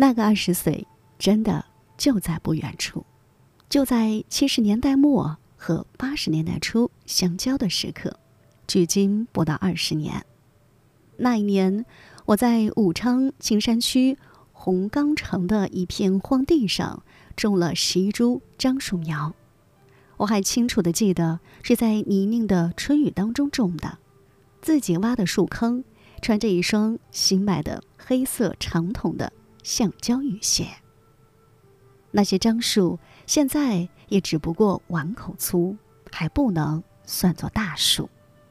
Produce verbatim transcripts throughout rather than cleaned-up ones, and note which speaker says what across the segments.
Speaker 1: 那个二十岁真的就在不远处，就在七十年代末和八十年代初相交的时刻，距今不到二十年。那一年，我在武昌青山区红冈城的一片荒地上种了十一株樟树苗。我还清楚地记得是在泥泞的春雨当中种的，自己挖的树坑，穿着一双新买的黑色长筒的橡胶雨鞋。那些樟树现在也只不过碗口粗，还不能算作大树。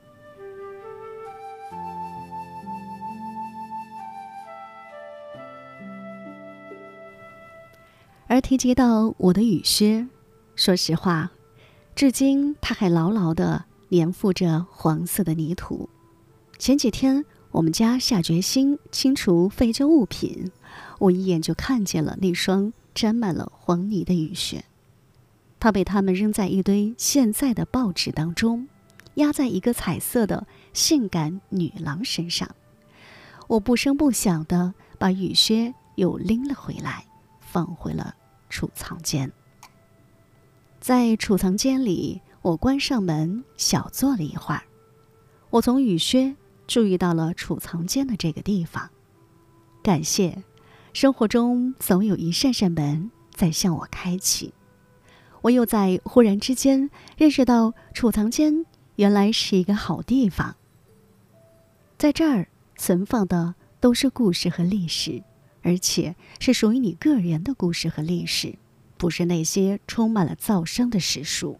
Speaker 1: 而提及到我的雨靴，说实话，至今它还牢牢地粘附着黄色的泥土。前几天我们家下决心清除废旧物品，我一眼就看见了那双沾满了黄泥的雨靴。它被他们扔在一堆现在的报纸当中，压在一个彩色的性感女郎身上。我不声不响地把雨靴又拎了回来，放回了储藏间。在储藏间里，我关上门，小坐了一会儿。我从雨靴注意到了储藏间的这个地方。感谢，生活中总有一扇扇门在向我开启。我又在忽然之间认识到，储藏间原来是一个好地方。在这儿存放的都是故事和历史，而且是属于你个人的故事和历史，不是那些充满了噪声的史书。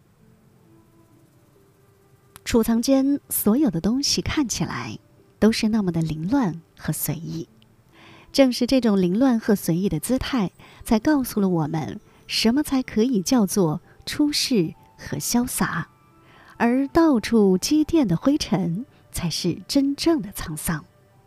Speaker 1: 储藏间所有的东西看起来都是那么的凌乱和随意，正是这种凌乱和随意的姿态，才告诉了我们什么才可以叫做出世和潇洒，而到处积淀的灰尘才是真正的沧桑。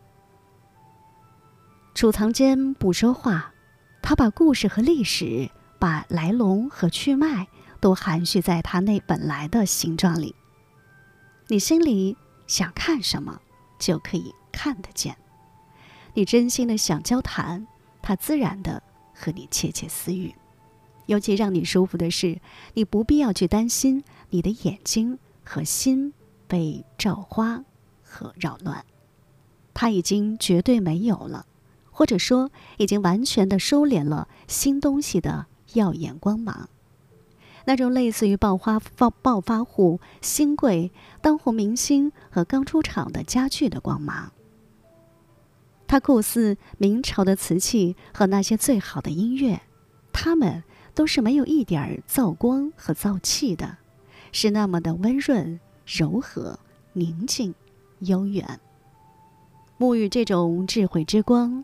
Speaker 1: 储藏间不说话，他把故事和历史，把来龙和去脉都含蓄在它那本来的形状里。你心里想看什么，就可以看得见。你真心的想交谈，它自然的和你窃窃私语。尤其让你舒服的是，你不必要去担心你的眼睛和心被照花和扰乱，它已经绝对没有了，或者说已经完全的收敛了新东西的耀眼光芒。那种类似于暴发暴发户、新贵、当红明星和刚出场的家具的光芒。它酷似明朝的瓷器和那些最好的音乐，它们都是没有一点燥光和燥气的，是那么的温润、柔和、宁静、悠远。沐浴这种智慧之光，